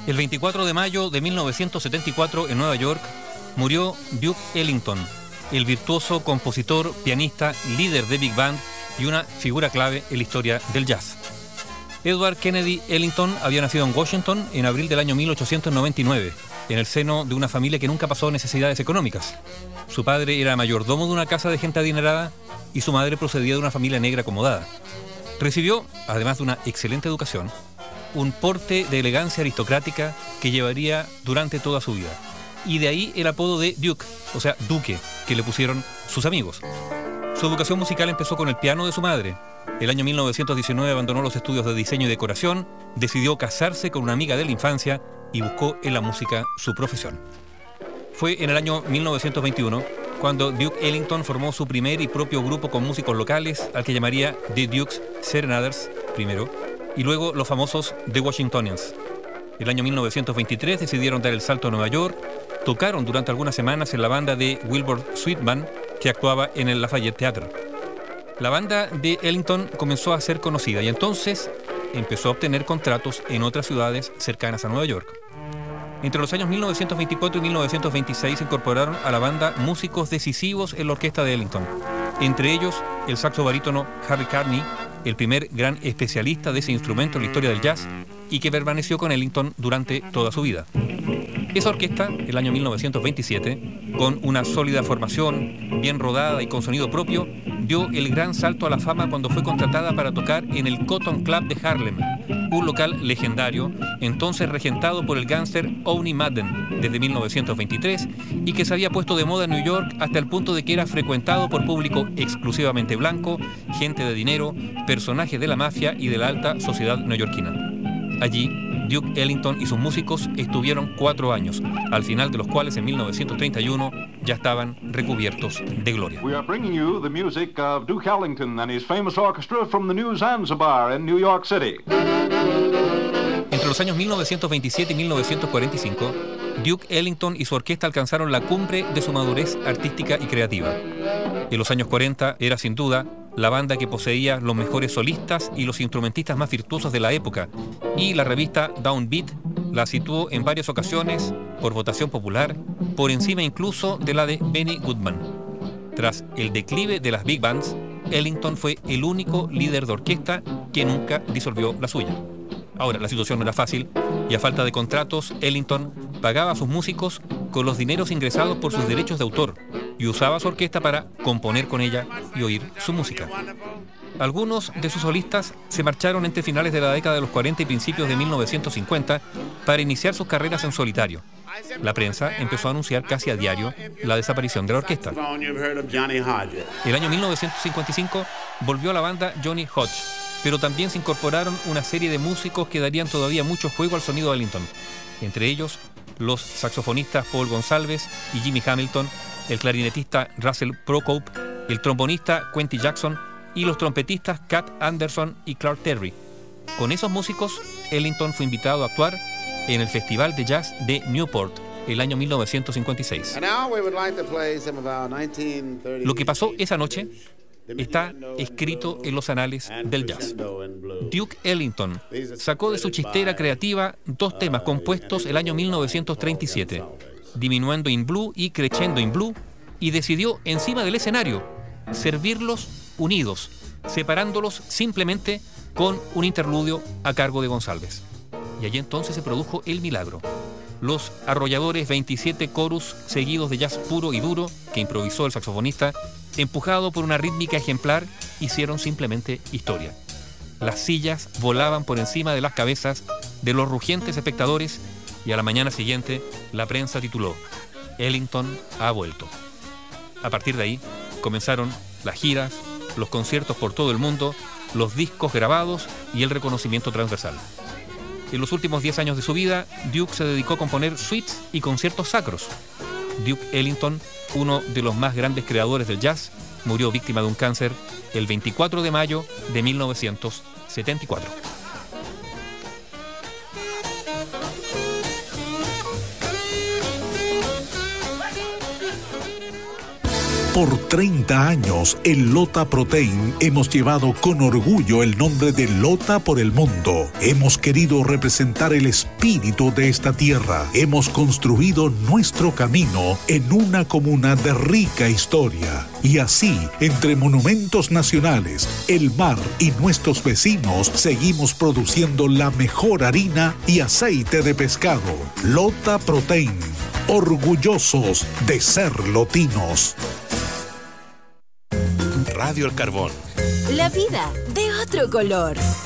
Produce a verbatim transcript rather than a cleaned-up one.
El veinticuatro de mayo de mil novecientos setenta y cuatro, en Nueva York, murió Duke Ellington, el virtuoso compositor, pianista, líder de Big Band y una figura clave en la historia del jazz. Edward Kennedy Ellington había nacido en Washington en abril del año mil ochocientos noventa y nueve, en el seno de una familia que nunca pasó necesidades económicas. Su padre era mayordomo de una casa de gente adinerada y su madre procedía de una familia negra acomodada. Recibió, además de una excelente educación, un porte de elegancia aristocrática que llevaría durante toda su vida. Y de ahí el apodo de Duke, o sea, Duque, que le pusieron sus amigos. Su educación musical empezó con el piano de su madre. El año mil novecientos diecinueve abandonó los estudios de diseño y decoración, decidió casarse con una amiga de la infancia y buscó en la música su profesión. Fue en el año mil novecientos veintiuno cuando Duke Ellington formó su primer y propio grupo con músicos locales, al que llamaría The Duke's Serenaders primero, y luego los famosos The Washingtonians. El año mil novecientos veintitrés decidieron dar el salto a Nueva York, tocaron durante algunas semanas en la banda de Wilbur Sweetman, que actuaba en el Lafayette Theatre. La banda de Ellington comenzó a ser conocida y entonces empezó a obtener contratos en otras ciudades cercanas a Nueva York. Entre los años mil novecientos veinticuatro y mil novecientos veintiséis se incorporaron a la banda músicos decisivos en la orquesta de Ellington, entre ellos el saxo barítono Harry Carney, el primer gran especialista de ese instrumento en la historia del jazz y que permaneció con Ellington durante toda su vida. Esa orquesta, el año mil novecientos veintisiete, con una sólida formación, bien rodada y con sonido propio, dio el gran salto a la fama cuando fue contratada para tocar en el Cotton Club de Harlem, un local legendario, entonces regentado por el gángster Owney Madden desde mil novecientos veintitrés y que se había puesto de moda en New York hasta el punto de que era frecuentado por público exclusivamente blanco, gente de dinero, personajes de la mafia y de la alta sociedad neoyorquina. Allí, Duke Ellington y sus músicos estuvieron cuatro años, al final de los cuales en mil novecientos treinta y uno ya estaban recubiertos de gloria. We are bringing you the music of Duke Ellington and his famous orchestra from the New Zanzibar in New York City. Entre los años mil novecientos veintisiete y mil novecientos cuarenta y cinco, Duke Ellington y su orquesta alcanzaron la cumbre de su madurez artística y creativa. En los años cuarenta era sin duda la banda que poseía los mejores solistas y los instrumentistas más virtuosos de la época, y la revista Downbeat la situó en varias ocasiones, por votación popular, por encima incluso de la de Benny Goodman. Tras el declive de las big bands, Ellington fue el único líder de orquesta que nunca disolvió la suya. Ahora, la situación no era fácil y a falta de contratos, Ellington pagaba a sus músicos con los dineros ingresados por sus derechos de autor y usaba su orquesta para componer con ella y oír su música. Algunos de sus solistas se marcharon entre finales de la década de los cuarenta y principios de mil novecientos cincuenta para iniciar sus carreras en solitario. La prensa empezó a anunciar casi a diario la desaparición de la orquesta. El año mil novecientos cincuenta y cinco volvió a la banda Johnny Hodge, pero también se incorporaron una serie de músicos que darían todavía mucho juego al sonido de Ellington. Entre ellos, los saxofonistas Paul Gonsalves y Jimmy Hamilton, el clarinetista Russell Procope, el trombonista Quentin Jackson y los trompetistas Cat Anderson y Clark Terry. Con esos músicos, Ellington fue invitado a actuar en el Festival de Jazz de Newport el año mil novecientos cincuenta y seis. Lo que pasó esa noche está escrito en los anales del jazz. Duke Ellington sacó de su chistera creativa dos temas compuestos el año mil novecientos treinta y siete, Diminuendo in Blue y Crescendo in Blue, y decidió encima del escenario servirlos unidos, separándolos simplemente con un interludio a cargo de Gonsalves. Y allí entonces se produjo el milagro. Los arrolladores veintisiete chorus seguidos de jazz puro y duro que improvisó el saxofonista, empujado por una rítmica ejemplar, hicieron simplemente historia. Las sillas volaban por encima de las cabezas de los rugientes espectadores y a la mañana siguiente la prensa tituló Ellington ha vuelto. A partir de ahí comenzaron las giras, los conciertos por todo el mundo, los discos grabados y el reconocimiento transversal. En los últimos diez años de su vida, Duke se dedicó a componer suites y conciertos sacros. Duke Ellington, uno de los más grandes creadores del jazz, murió víctima de un cáncer el veinticuatro de mayo de mil novecientos setenta y cuatro. Por treinta años, en Lota Protein hemos llevado con orgullo el nombre de Lota por el mundo. Hemos querido representar el espíritu de esta tierra. Hemos construido nuestro camino en una comuna de rica historia. Y así, entre monumentos nacionales, el mar y nuestros vecinos, seguimos produciendo la mejor harina y aceite de pescado. Lota Protein. Orgullosos de ser lotinos. Radio El Carbón. La vida de otro color.